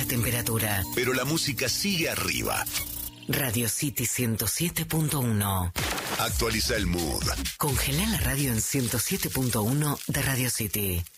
temperatura. Pero la música sigue arriba. Radio City 107.1. Actualiza el mood. Congela la radio en 107.1 de Radio City.